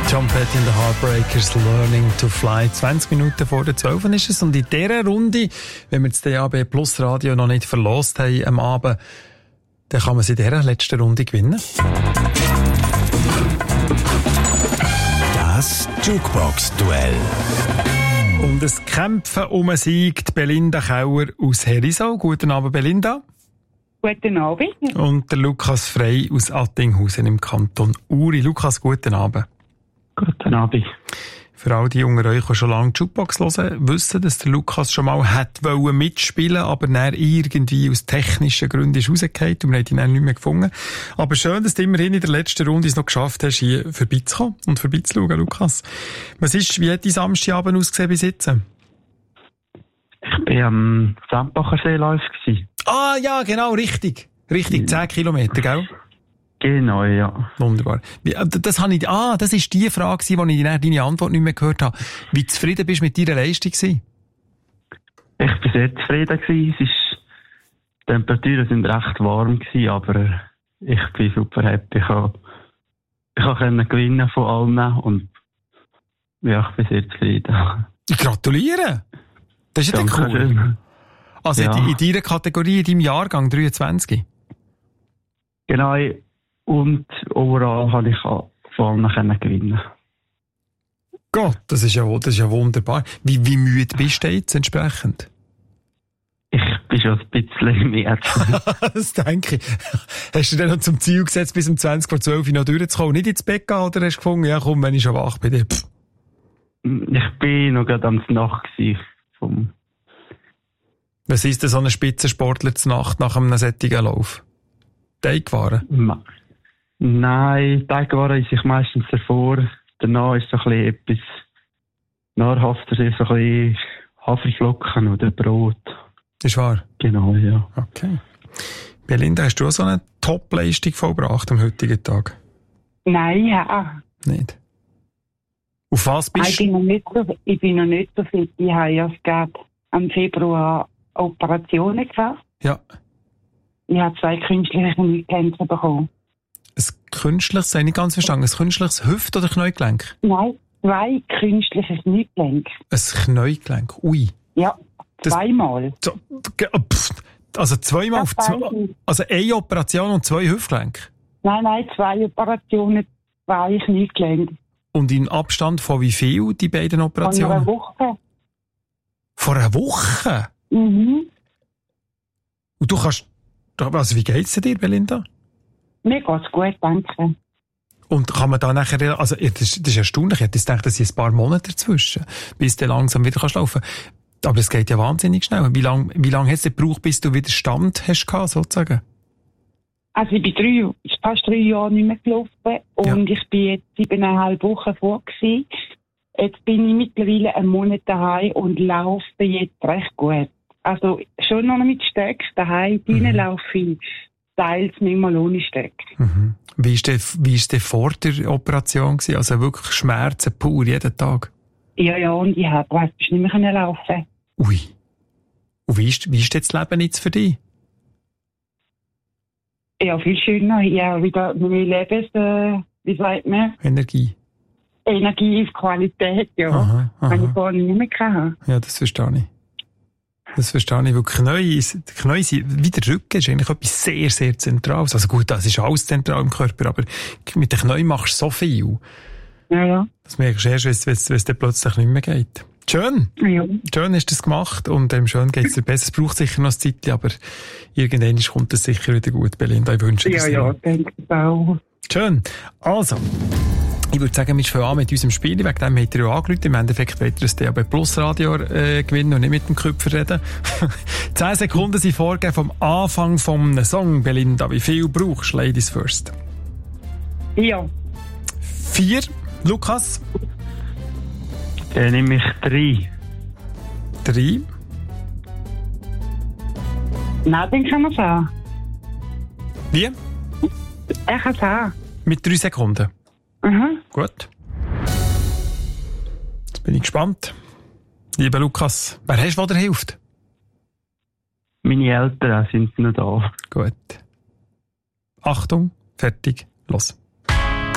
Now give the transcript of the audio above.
Tom Petty and the Heartbreakers, Learning to Fly. 20 Minuten vor der 12 ist es. Und in dieser Runde, wenn wir das DAB Plus Radio noch nicht verlost haben am Abend, dann kann man sie in dieser letzten Runde gewinnen. Das Jukebox-Duell. Und es Kämpfen um einen Sieg, die Belinda Kauer aus Herisau. Guten Abend, Belinda. Guten Abend. Und der Lukas Frey aus Attinghausen im Kanton Uri. Lukas, guten Abend. Guten Abend. Für all die unter euch, die schon lange die Jukebox hören, wissen, dass der Lukas schon mal mitspielen wollte, aber dann irgendwie aus technischen Gründen ist rausgefallen und wir haben ihn dann nicht mehr gefunden. Aber schön, dass du immerhin in der letzten Runde es noch geschafft hast, hier vorbeizukommen und vorbeizuschauen, Lukas. Wie hat dein Samstagabend ausgesehen bis jetzt? Ich war am Sandbacher Seelauf. Ah, ja, genau, richtig. Richtig, 10 Kilometer, gell? Genau, ja. Wunderbar. Das ist die Frage, wo ich deine Antwort nicht mehr gehört habe. Wie zufrieden bist du mit deiner Leistung? Ich war sehr zufrieden. Die Temperaturen sind recht warm, aber ich bin super happy. Ich konnte gewinnen von allen und ja, ich bin sehr zufrieden. Gratuliere! Das ist ja cool. Schön. Also ja. in deiner Kategorie, in deinem Jahrgang 23? Genau. Und overall konnte ich von allen gewinnen. Gott, das ist ja wunderbar. Wie müde bist du jetzt entsprechend? Ich bin schon ein bisschen mehr. Das denke ich. Hast du dir noch zum Ziel gesetzt, bis um 20 vor 12 Uhr noch durchzukommen? Nicht ins Bett gehen oder hast du gefunden, ja komm, wenn ich schon wach bin? Ich bin noch gerade am Nacht gewesen. Was ist denn so ein Spitzensportler zur Nacht nach einem solchen Lauf? Teigwaren? Nein, Teigwaren ist ich meistens davor. Danach ist so ein bisschen etwas nahrhafter, so ein bisschen Haferflocken oder Brot. Ist wahr? Genau, ja. Okay. Belinda, hast du auch so eine Top-Leistung vollbracht am heutigen Tag? Nein, ja. Nicht? Auf was bist du? Ich bin noch nicht so fit. Ich habe erst gerade am Februar Operationen gehabt. Ja. Ich habe 2 künstliche Kniegelenke bekommen. Ein künstliches, habe ich nicht ganz verstanden, ein künstliches Hüft- oder Kniegelenk? Nein, 2 künstliche Kniegelenke. Ein Kniegelenk, ui. Ja, zweimal. Also zweimal also eine Operation und 2 Hüftgelenke? Nein, 2 Operationen, 2 Kniegelenke. Und im Abstand von wie viel, die beiden Operationen? Von einer Woche. Vor einer Woche? Mhm. Und du kannst, also wie geht's dir, Belinda? Mir geht's gut, danke. Und kann man da nachher, also das ist erstaunlich, ich hätte gedacht, dass es ein paar Monate dazwischen, bis du langsam wieder laufen kannst. Aber es geht ja wahnsinnig schnell. Wie lang hat es gebraucht, bis du wieder Stand hast gehabt, sozusagen? Also ich bin fast 3 Jahre nicht mehr gelaufen und ich bin jetzt 7,5 Wochen vor gewesen. Jetzt bin ich mittlerweile einen Monat daheim und laufe jetzt recht gut. Also schon noch mit Stöcken daheim, drinnen laufe ich teils nicht mal ohne Stöcke. Mhm. Wie ist der vor der Operation gewesen? Also wirklich Schmerzen pur jeden Tag? Ja, und ich habe praktisch nicht mehr laufen. Ui. Und wie ist jetzt das Leben jetzt für dich? Ja, viel schöner. Ja, wieder mehr wie sagt man? Energie ist Qualität, ja. Aha. Wenn ich vorher nicht mehr hatte. Ja, das verstehe ich. Weil Knie sind, wie der Rücken, ist eigentlich etwas sehr, sehr Zentrales. Also gut, das ist alles zentral im Körper, aber mit den Knien machst du so viel. Ja. Das merkst du erst, wenn es dir plötzlich nicht mehr geht. Schön. Ja. Schön hast du das gemacht und schön geht es dir besser. Es braucht sicher noch ein Zeitchen, aber irgendwann kommt es sicher wieder gut, Belinda. Ich wünsche dir das. Ja, denke ich auch. Schön. Also, ich würde sagen, wir fangen an mit unserem Spiel. Wegen dem hat er ja angerufen. Im Endeffekt wollt ihr das DAB Plus Radio gewinnen und nicht mit dem Köpfer reden. 10 Sekunden sind vorgegeben vom Anfang vom Song, Belinda. Wie viel brauchst du? Ladies first. Ja. 4. Lukas? Dann nehme ich 3. 3. Nein, den kann man sagen. Wie? Er kann sagen. Mit 3 Sekunden. Mhm. Gut. Jetzt bin ich gespannt. Lieber Lukas, wer hast du, der hilft? Meine Eltern sind noch da. Gut. Achtung, fertig, los.